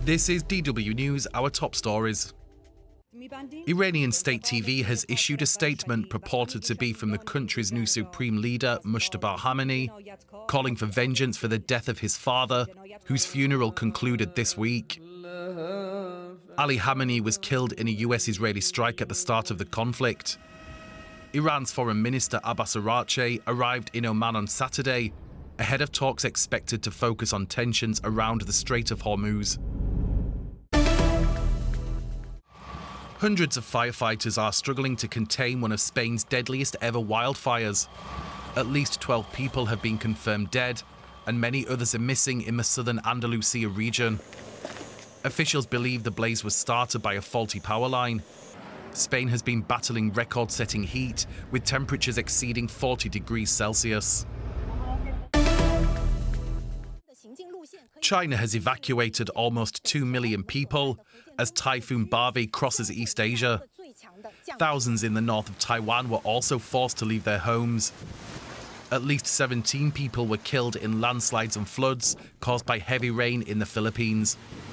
This is DW News, our top stories. Iranian state TV has issued a statement purported to be from the country's new supreme leader, Mujtaba Khamenei, calling for vengeance for the death of his father, whose funeral concluded this week. Ali Khamenei was killed in a US-Israeli strike at the start of the conflict. Iran's Foreign Minister Abbas Araghchi arrived in Oman on Saturday, ahead of talks expected to focus on tensions around the Strait of Hormuz. Hundreds of firefighters are struggling to contain one of Spain's deadliest ever wildfires. At least 12 people have been confirmed dead, and many others are missing in the southern Andalusia region. Officials believe the blaze was started by a faulty power line. Spain has been battling record-setting heat, with temperatures exceeding 40 degrees Celsius. China has evacuated almost 2 million people as Typhoon Barvey crosses East Asia. Thousands in the north of Taiwan were also forced to leave their homes. At least 17 people were killed in landslides and floods caused by heavy rain in the Philippines.